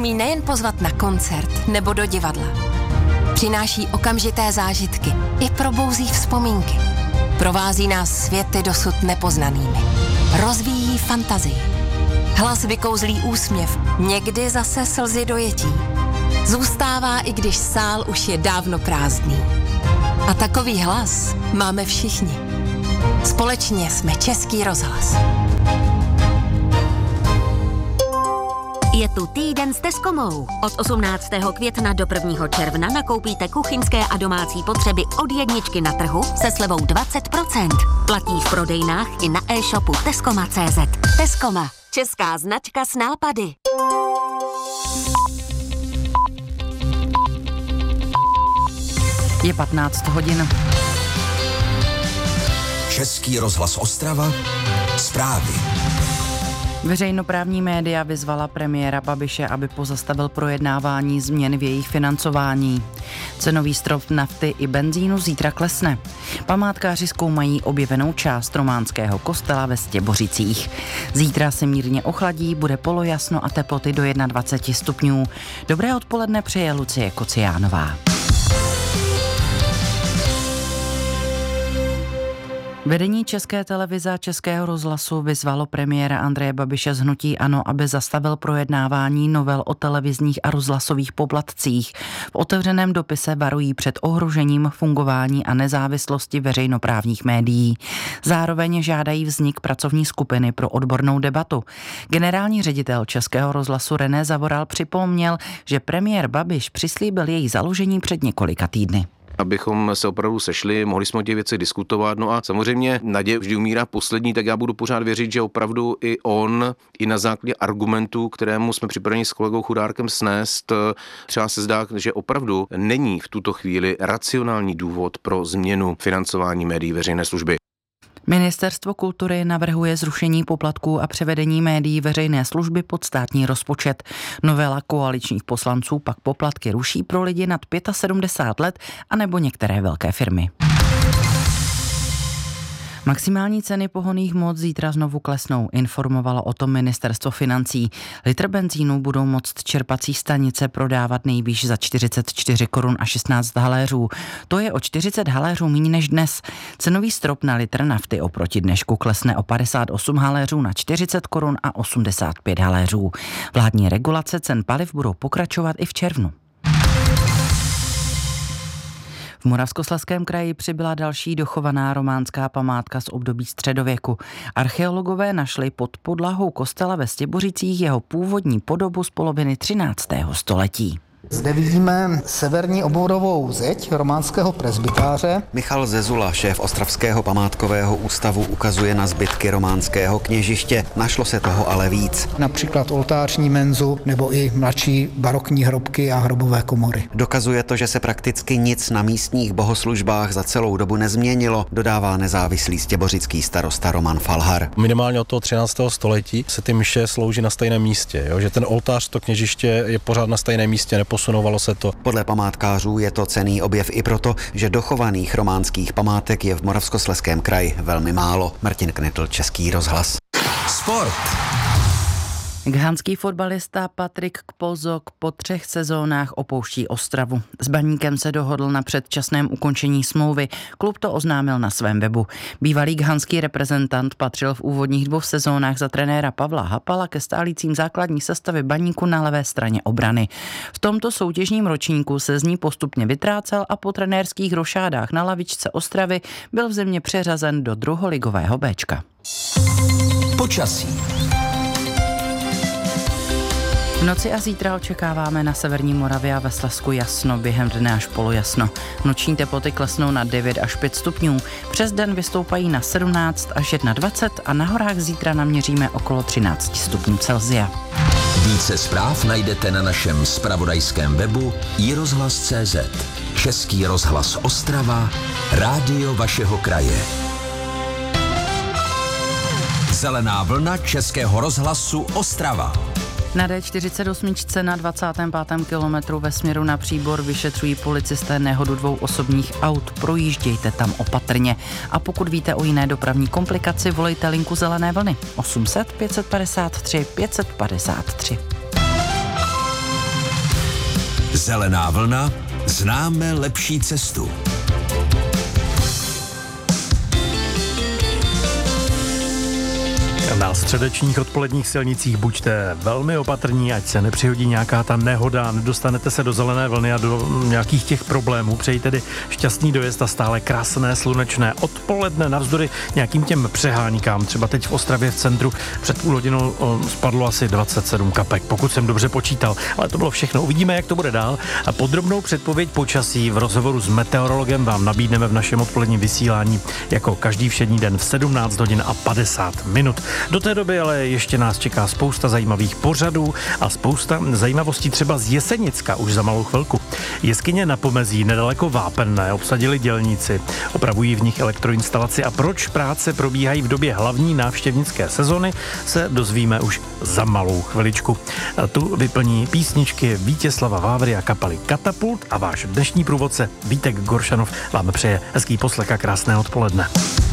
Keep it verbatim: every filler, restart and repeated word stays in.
umí nejen pozvat na koncert nebo do divadla. Přináší okamžité zážitky i probouzí vzpomínky. Provází nás světy dosud nepoznanými. Rozvíjí fantazii. Hlas vykouzlí úsměv, někdy zase slzy dojetí. Zůstává, i když sál už je dávno prázdný. A takový hlas máme všichni. Společně jsme Český rozhlas. Je tu týden s Tescomou. Od osmnáctého května do prvního června nakoupíte kuchyňské a domácí potřeby od jedničky na trhu se slevou dvacet procent. Platí v prodejnách i na e-shopu Tescoma tečka cé zet. Tescoma. Česká značka s nápady. Je patnáct hodin. Český rozhlas Ostrava. Zprávy. Veřejnoprávní média vyzvala premiéra Babiše, aby pozastavil projednávání změn v jejich financování. Cenový strop nafty i benzínu zítra klesne. Památkáři zkoumají objevenou část románského kostela ve Stěbořicích. Zítra se mírně ochladí, bude polojasno a teploty do dvacet jedna stupňů. Dobré odpoledne přeje Lucie Kociánová. Vedení České televize a Českého rozhlasu vyzvalo premiéra Andreje Babiše z hnutí ANO, aby zastavil projednávání novel o televizních a rozhlasových poplatcích. V otevřeném dopise varují před ohrožením fungování a nezávislosti veřejnoprávních médií. Zároveň žádají vznik pracovní skupiny pro odbornou debatu. Generální ředitel Českého rozhlasu René Zavoral připomněl, že premiér Babiš přislíbil její založení před několika týdny. Abychom se opravdu sešli, mohli jsme o těch věcech diskutovat. No a samozřejmě naděje vždy umírá poslední, tak já budu pořád věřit, že opravdu i on, i na základě argumentů, kterému jsme připraveni s kolegou Chudárkem snést, třeba se zdá, že opravdu není v tuto chvíli racionální důvod pro změnu financování médií veřejné služby. Ministerstvo kultury navrhuje zrušení poplatků a převedení médií veřejné služby pod státní rozpočet. Novela koaličních poslanců pak poplatky ruší pro lidi nad sedmdesát pět let anebo některé velké firmy. Maximální ceny pohonných hmot zítra znovu klesnou, informovalo o tom Ministerstvo financí. Litr benzínu budou moct čerpací stanice prodávat nejvýš za čtyřicet čtyři korun a šestnáct haléřů. To je o čtyřicet haléřů méně než dnes. Cenový strop na litr nafty oproti dnešku klesne o padesát osm haléřů na čtyřicet korun a osmdesát pět haléřů. Vládní regulace cen paliv budou pokračovat i v červnu. V Moravskoslezském kraji přibyla další dochovaná románská památka z období středověku. Archeologové našli pod podlahou kostela ve Stěbořicích jeho původní podobu z poloviny třináctého století. Zde vidíme severní obvodovou zeď románského presbytáře. Michal Zezula, šéf Ostravského památkového ústavu, ukazuje na zbytky románského kněžiště. Našlo se toho ale víc. Například oltářní menzu nebo i mladší barokní hrobky a hrobové komory. Dokazuje to, že se prakticky nic na místních bohoslužbách za celou dobu nezměnilo, dodává nezávislý stěbořický starosta Roman Falhar. Minimálně od toho třináctého století se ty mše slouží na stejném místě, jo? Že ten oltář, to kněžiště je pořád na stejném místě. Posunovalo se to. Podle památkářů je to cenný objev i proto, že dochovaných románských památek je v Moravskoslezském kraji velmi málo. Martin Knitl, Český rozhlas. Sport. Ghanský fotbalista Patrik Kpozok po třech sezónách opouští Ostravu. S Baníkem se dohodl na předčasném ukončení smlouvy. Klub to oznámil na svém webu. Bývalý ghanský reprezentant patřil v úvodních dvou sezónách za trenéra Pavla Hapala ke stálícím základní sestavy Baníku na levé straně obrany. V tomto soutěžním ročníku se z ní postupně vytrácel a po trenérských rošádách na lavičce Ostravy byl v zimě přeřazen do druholigového Béčka. Počasí. V noci a zítra očekáváme na severní Moravě a ve Slezsku jasno, během dne až polojasno. Noční teploty klesnou na devět až pět stupňů, přes den vystoupají na sedmnáct až dvacet jedna a na horách zítra naměříme okolo třináct stupňů Celsia. Více zpráv najdete na našem zpravodajském webu i rozhlas tečka cé zet. Český rozhlas Ostrava, rádio vašeho kraje. Zelená vlna Českého rozhlasu Ostrava. Na D čtyřicet osm na dvacátém pátém kilometru ve směru na Příbor vyšetřují policisté nehodu dvou osobních aut. Projíždějte tam opatrně. A pokud víte o jiné dopravní komplikaci, volejte linku Zelené vlny osm set pět set padesát tři pět set padesát tři. Zelená vlna, známe lepší cestu. Na středečních odpoledních silnicích buďte velmi opatrní, ať se nepřihodí nějaká ta nehoda, nedostanete se do zelené vlny a do nějakých těch problémů. Přeji tedy šťastný dojezd a stále krásné slunečné odpoledne navzdory nějakým těm přeháníkám. Třeba teď v Ostravě v centru před půl hodinou spadlo asi dvacet sedm kapek, pokud jsem dobře počítal. Ale to bylo všechno. Uvidíme, jak to bude dál. A podrobnou předpověď počasí v rozhovoru s meteorologem vám nabídneme v našem odpoledním vysílání jako každý všední den v sedmnáct hodin a padesát minut. Do té doby ale ještě nás čeká spousta zajímavých pořadů a spousta zajímavostí třeba z Jesenicka už za malou chvilku. Jeskyně na Pomezí nedaleko Vápenné obsadili dělníci, opravují v nich elektroinstalaci a proč práce probíhají v době hlavní návštěvnické sezony, se dozvíme už za malou chviličku. A tu vyplní písničky Vítězslava Vávry a kapely Katapult a váš dnešní průvodce Vítek Goršanov vám přeje hezký poslech a krásné odpoledne.